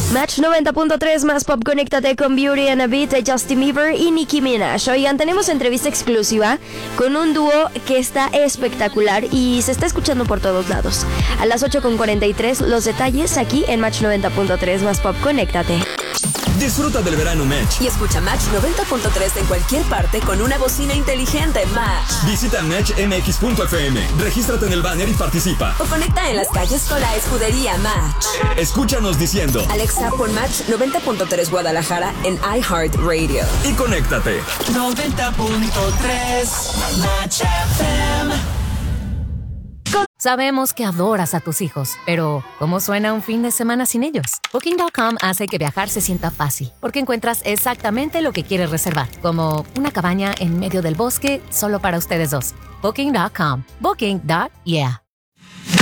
Match 90.3 más pop, conéctate con Beauty and a Beat de Justin Bieber y Nicki Minaj. Oigan, tenemos entrevista exclusiva con un dúo que está espectacular y se está escuchando por todos lados. A las 8:43 los detalles aquí en Match 90.3 más pop, conéctate. Disfruta del verano Match y escucha Match 90.3 en cualquier parte con una bocina inteligente Match. Visita matchmx.fm, regístrate en el banner y participa. O conecta en las calles con la escudería Match. Escúchanos diciendo: Alexa, pon Match 90.3 Guadalajara en iHeartRadio. Y conéctate. 90.3 Match FM. Sabemos que adoras a tus hijos, pero ¿cómo suena un fin de semana sin ellos? Booking.com hace que viajar se sienta fácil, porque encuentras exactamente lo que quieres reservar, como una cabaña en medio del bosque solo para ustedes dos. Booking.com. Booking.yeah.